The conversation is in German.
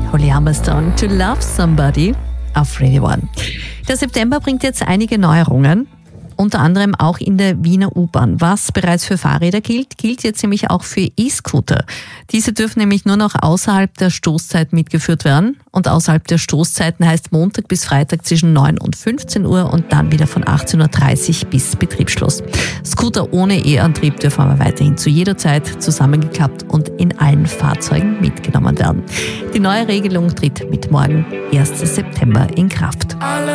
Holly Humberstone, To Love Somebody auf Radio 1. Der September bringt jetzt einige Neuerungen, unter anderem auch in der Wiener U-Bahn. Was bereits für Fahrräder gilt, gilt jetzt nämlich auch für E-Scooter. Diese dürfen nämlich nur noch außerhalb der Stoßzeit mitgeführt werden. Und außerhalb der Stoßzeiten heißt Montag bis Freitag zwischen 9 und 15 Uhr und dann wieder von 18.30 Uhr bis Betriebsschluss. Scooter ohne E-Antrieb dürfen aber weiterhin zu jeder Zeit zusammengeklappt und in allen Fahrzeugen mitgenommen werden. Die neue Regelung tritt mit morgen, 1. September, in Kraft.